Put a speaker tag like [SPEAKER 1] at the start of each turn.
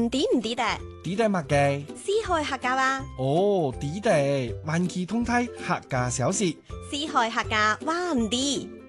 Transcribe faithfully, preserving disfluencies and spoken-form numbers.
[SPEAKER 1] 唔知唔知的，
[SPEAKER 2] 知的乜嘅？
[SPEAKER 1] 師海客家話，
[SPEAKER 2] 哦，知的，萬企通梯客家小事。
[SPEAKER 1] 師海客家話唔知。